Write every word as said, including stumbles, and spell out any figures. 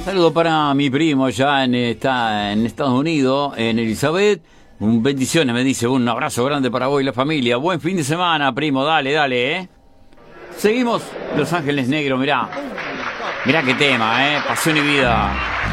Saludo para mi primo ya en, está en Estados Unidos, en Elizabeth. Un bendiciones, me dice. Un abrazo grande para vos y la familia. Buen fin de semana, primo. Dale, dale, ¿eh? Seguimos Los Ángeles Negros, mirá. Mirá qué tema, ¿eh? Pasión y vida.